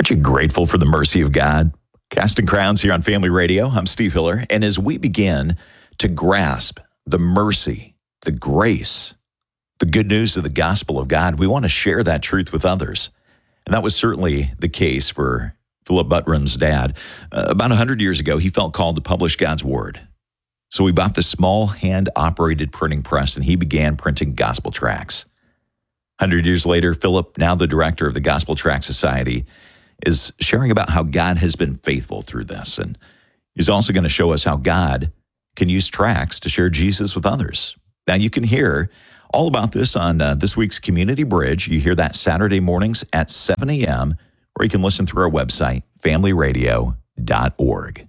Aren't you grateful for the mercy of God? Casting Crowns here on Family Radio. I'm Steve Hiller. And as we begin to grasp the mercy, the grace, the good news of the gospel of God, we want to share that truth with others. And that was certainly the case for Philip Butron's dad. About 100 years ago, he felt called to publish God's word. So he bought this small hand-operated printing press, and he began printing gospel tracts. 100 years later, Philip, now the director of the Gospel Tract Society, is sharing about how God has been faithful through this. And he's also going to show us how God can use tracts to share Jesus with others. Now, you can hear all about this on this week's Community Bridge. You hear that Saturday mornings at 7 a.m., or you can listen through our website, familyradio.org.